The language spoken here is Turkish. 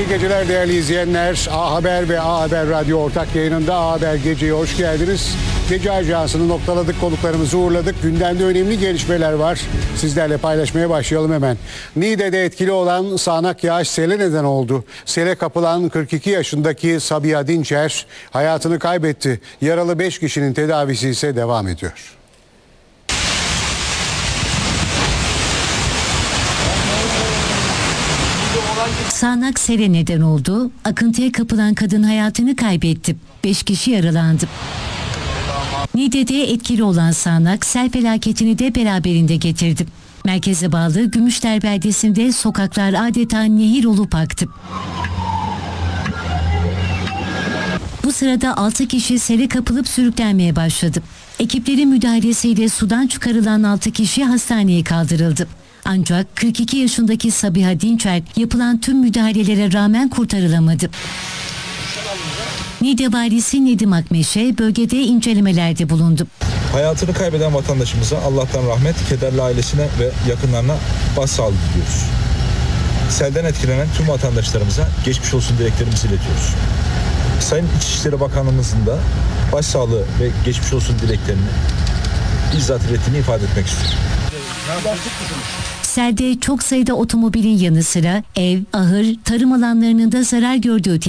İyi geceler değerli izleyenler. A Haber ve A Haber Radyo ortak yayınında A Haber Gece'ye hoş geldiniz. Gece Ajansı'nı noktaladık, konuklarımızı uğurladık. Gündemde önemli gelişmeler var. Sizlerle paylaşmaya başlayalım hemen. Niğde'de etkili olan sağanak yağış sele neden oldu. Sele kapılan 42 yaşındaki Sabiha Dinçer hayatını kaybetti. Yaralı 5 kişinin tedavisi ise devam ediyor. Sağanak sele neden oldu. Akıntıya kapılan kadın hayatını kaybetti. 5 kişi yaralandı. Niğde'de etkili olan sağanak sel felaketini de beraberinde getirdi. Merkeze bağlı Gümüşler beldesinde sokaklar adeta nehir olup aktı. Bu sırada 6 kişi sele kapılıp sürüklenmeye başladı. Ekiplerin müdahalesiyle sudan çıkarılan 6 kişi hastaneye kaldırıldı. Ancak 42 yaşındaki Sabiha Dinçer yapılan tüm müdahalelere rağmen kurtarılamadı. Niğde Valisi Nedim Akmeşe bölgede incelemelerde bulundu. Hayatını kaybeden vatandaşımıza Allah'tan rahmet, kederli ailesine ve yakınlarına başsağlığı diliyoruz. Selden etkilenen tüm vatandaşlarımıza geçmiş olsun dileklerimizi iletiyoruz. Sayın İçişleri Bakanlığımızın da başsağlığı ve geçmiş olsun dileklerini bizzat ilettiğini ifade etmek istiyorum. Selde çok sayıda otomobilin yanı sıra ev, ahır, tarım alanlarının da zarar gördüğü